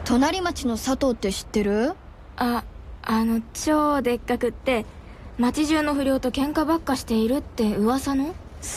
隣町の佐藤って知ってる？ 超でっかくって町中の不良と喧嘩ばっかしているって噂の。